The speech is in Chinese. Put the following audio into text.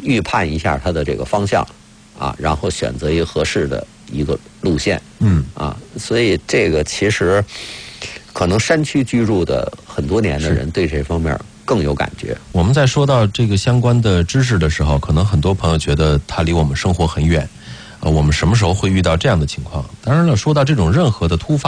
预判一下它的这个方向啊，然后选择一个合适的一个路线。所以这个其实可能山区居住的很多年的人对这方面更有感觉。 我们在说到这个相关的知识的时候，可能很多朋友觉得它离我们生活很远，我们什么时候会遇到这样的情况？当然了，说到这种任何的突发